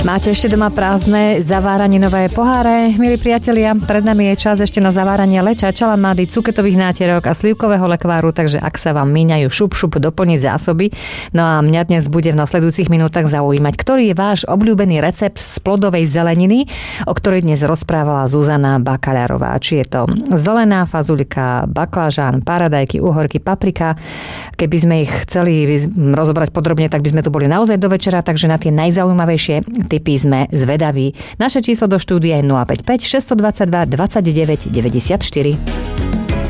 Máte ešte doma prázdne zaváraninové poháre? Milí priatelia, pred nami je čas ešte na zaváranie leča, čalamády, cuketových nátierok a slivkového lekváru, takže ak sa vám míňajú šup doplniť zásoby. No a mňa dnes bude v nasledujúcich minútach zaujímať, ktorý je váš obľúbený recept z plodovej zeleniny, o ktorej dnes rozprávala Zuzana Bakaľarová. Či je to zelená fazulika, baklažán, paradajky, uhorky, paprika. Keby sme ich chceli rozobrať podrobne, tak by sme tu boli naozaj do večera, takže na tie najzaujímavejšie tipy sme zvedaví. Naše číslo do štúdia je 055 622 29 94.